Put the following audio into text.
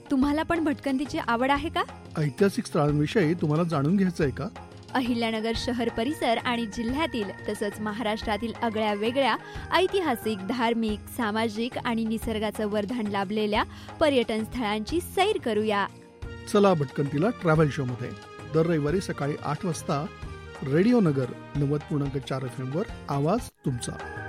तुम्हाला पण भटकंतीची आवड आहे का? ऐतिहासिक स्थळांविषयी तुम्हाला जाणून घ्यायचं आहे का? अहिल्यानगर शहर परिसर आणि जिल्ह्यातील तसंच महाराष्ट्रातील आगळ्या वेगळ्या ऐतिहासिक, धार्मिक, सामाजिक आणि निसर्गाचं वर्धन लाभलेल्या पर्यटन स्थळांची सैर करूया. चला भटकंतीला ट्रॅव्हल शो मध्ये. दर रविवारी सकाळी 8 वाजता रेडिओ नगर 90.4 FM वर आवाज तुमचा.